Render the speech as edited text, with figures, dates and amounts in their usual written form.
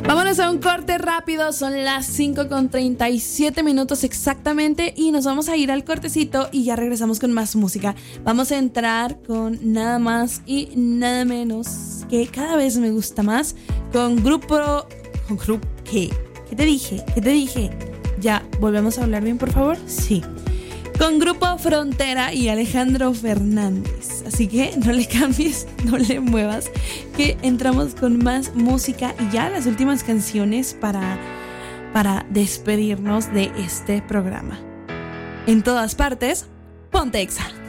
Vámonos a un corte rápido, son las 5:37 exactamente y nos vamos a ir al cortecito y ya regresamos con más música. Vamos a entrar con nada más y nada menos que cada vez me gusta más con grupo... ¿Qué? ¿Qué te dije? ¿Ya volvemos a hablar bien, por favor? Sí. Con Grupo Frontera y Alejandro Fernández. Así que no le cambies, no le muevas, que entramos con más música y ya las últimas canciones para despedirnos de este programa. En todas partes, ponte Exa.